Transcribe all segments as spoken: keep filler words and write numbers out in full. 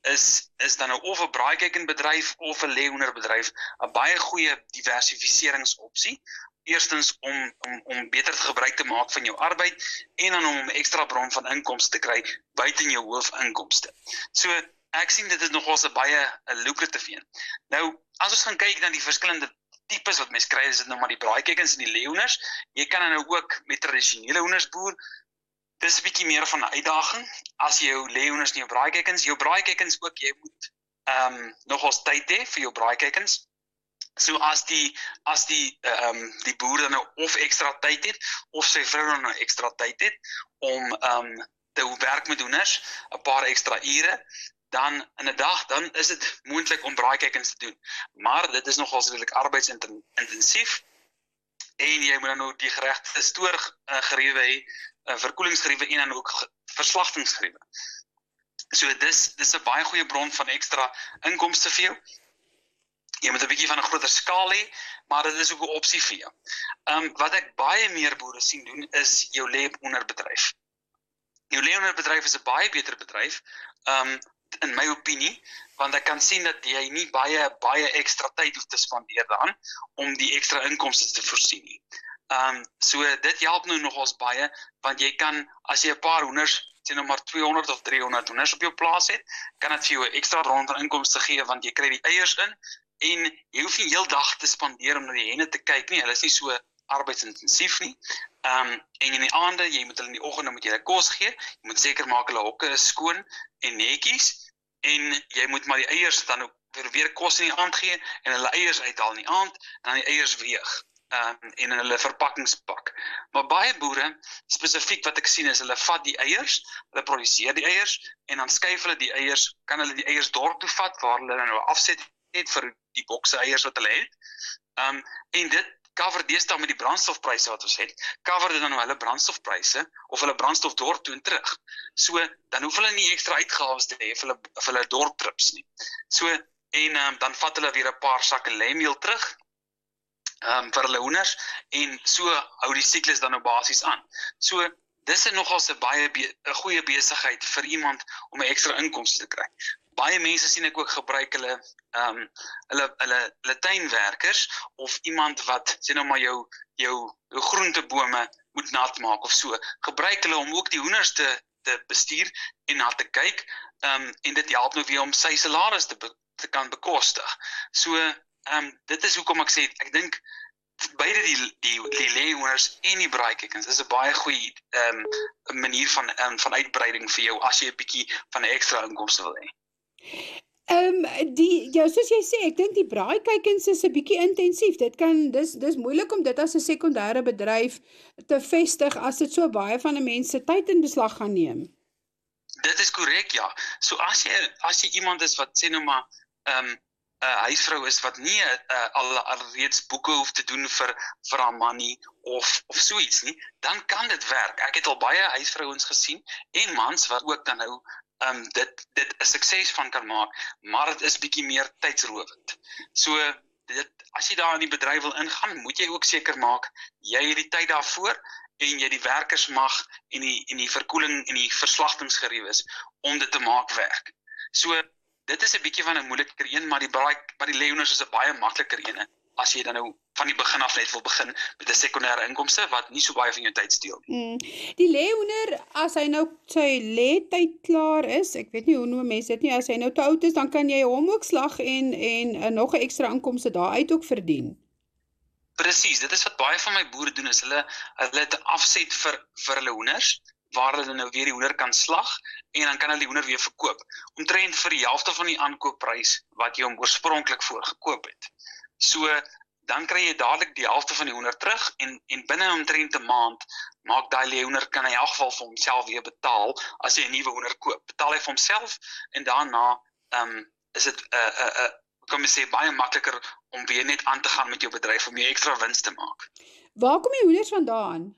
is, is dan nou of 'n braaikuikenbedryf of 'n leeuhoenderbedryf 'n baie goeie diversifiseringsopsie. Eerstens om, om, om beter te gebruik te maak van jou arbeid en dan om 'n ekstra bron van inkomste te kry buiten jou hoofinkomste. So ek sien dit is nogals 'n baie 'n lucrative een. Nou, as ons gaan kyk na die verskillende tipes wat mense kry, is dit nou maar die braaikuikens en die leeuhoenders. Jy kan dan nou ook met tradisionele hoenders boer. Dis 'n bietjie meer van 'n uitdaging as jy jou leeuhoenders en jou braaikuikens. Jou braaikuikens ook, jy moet ehm um, nogals tyd hê vir jou braaikuikens. So as die as die ehm um, die boer dan nou of ekstra tyd het of sy vrou dan nou ekstra tyd het om ehm um, te werk met hoenders, 'n paar ekstra ure, dan in 'n dag dan is dit moontlik om braaikuikens te doen. Maar dit is nogals redelik arbeidsintensief en jy moet dan nou die geregte stoorgeriewe hê, uh, verkoelingsgeriewe en dan ook verslagtingsgeriewe. So dis dis 'n baie goeie bron van ekstra inkomste vir jou. Jy moet 'n bietjie van 'n groter skaal hê, maar dit is ook 'n opsie vir jou. Ehm um, wat ek baie meer boere sien doen is jou leeuhoenderbedryf. Jou leeuhoenderbedryf is 'n baie beter bedryf, ehm um, in my opinie, want ek kan sien dat jy nie baie baie ekstra tyd hoef te spandeer daaraan om die ekstra inkomste te voorsien nie. Ehm um, so dit help nou nogals baie, want jy kan as jy 'n paar hoenders, sê nou maar tweehonderd of driehonderd hoenders op jou plaas het, kan dit vir jou 'n ekstra bron van inkomste gee want jy kry die eiers in en jy hoef nie heeldag te spandeer om na die henne te kyk nie. Hulle is nie so arbeidsintensief nie. Ehm um, en in die aande, jy moet hulle in die oggende moet jy hulle kos gee. Jy moet seker maak hulle hokke is skoon en netjies en jy moet maar die eiers dan ook weer, weer kos in die aand gee en hulle eiers uithaal in die aand en dan die eiers weeg. Um, en in hulle verpakkingspak. Maar baie boere, spesifiek wat ek sien is, hulle vat die eiers, hulle produseer die eiers, en dan skuif hulle die eiers, kan hulle die eiers dorp toe vat, waar hulle nou afset het vir die bokse eiers wat hulle het. Um, en dit cover deesdae met die brandstofpryse wat ons het, cover dit dan nou hulle brandstofpryse, of hulle brandstof dorp toe en terug. So, dan hoef hulle nie ekstra uitgawes te hê vir hulle, vir hulle dorptrips nie. So, en um, dan vat hulle weer 'n paar sakke leemeel terug, Um, vir hulle hoenders, en so hou die siklus dan nou basies aan. So, dis is nogals 'n baie be 'n goeie besigheid vir iemand om 'n ekstra inkomste te kry. Baie mense sien ek ook gebruik hulle um, hulle, hulle, hulle tuinwerkers, of iemand wat, sê nou maar jou, jou, jou groentebome moet nat maak of so, gebruik hulle om ook die hoenders te, te bestuur en na te kyk, um, en dit help nou weer om sy salaris te, be, te kan bekostig. So, Um, dit is hoekom ek sê, ek dink beide die, die, die leeuhoenders en die braaikuikens is 'n baie goeie um, manier van, um, van uitbreiding vir jou, as jy 'n bietjie van 'n ekstra inkomste wil hê. Um, die, ja, soos jy sê, ek dink die braaikuikens is 'n bietjie intensief, dit kan, dis, dis moeilik om dit as 'n sekondêre bedryf te vestig, as dit so baie van 'n mens se tyd in beslag gaan neem. Dit is korrek, ja. So as jy, as jy iemand is wat, sê nou maar, um, 'n uh, huisvrou is wat nie uh, al, al reeds boeke hoef te doen vir, vir haar man nie, of, of so iets nie, dan kan dit werk. Ek het al baie huisvrouens gesien, en mans wat ook dan nou um, dit, dit 'n sukses van kan maak, maar dit is bietjie meer tydsrowend. So, dit, as jy daar in die bedryf wil ingaan, moet jy ook seker maak, jy het die tyd daarvoor, en jy die werkers mag, en die, en die verkoeling en die verslagtingsgeriewes, om dit te maak werk. So, dit is 'n bietjie van 'n moeiliker een, maar die braai, maar die leeuhoenders is 'n baie makliker een, as jy dan nou van die begin af net wil begin met 'n sekondêre inkomste wat nie so baie van jou tyd steel nie. Mm. Die leeuhoender, as hy nou sy lê-tyd klaar is, ek weet nie hoe noem mense dit nie, as hy nou te oud is, dan kan jy hom ook slag en en uh, nog 'n ekstra inkomste daaruit ook verdien. Presies, dit is wat baie van my boere doen, is hulle hulle het 'n afset vir vir hulle hoenders, waar hulle nou weer die hoender kan slag, en dan kan hulle die hoender weer verkoop, omtrent vir die helfte van die aankoopprys wat jy hom oorspronklik voor gekoop het. So, dan kry jy dadelik die helfte van die hoender terug, en, en binne omtrent 'n maand, maak daai leeuhoender, kan hy in elk geval vir homself weer betaal, as hy 'n nuwe hoender koop. Betaal hy vir homself, en daarna um, is dit, uh, uh, uh, kan men sê, baie makliker om weer net aan te gaan met jou bedryf, om jy ekstra winst te maak. Waar kom die hoenders vandaan?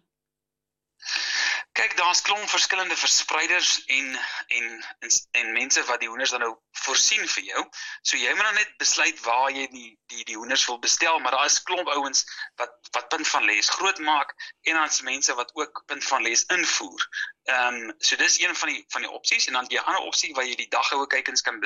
Kyk, daar's klomp verskillende verspreiders en, en, en, en mense wat die hoenders dan nou voorsien vir jou. So jy moet dan net besluit waar jy die, die, die hoenders wil bestel, maar daar is klomp ouens wat, wat punt van les groot maak, en dan is mense wat ook punt van les invoer. Um, so dis een van die, van die opsies, en dan die ander opsie waar jy die daghoue kuikens kan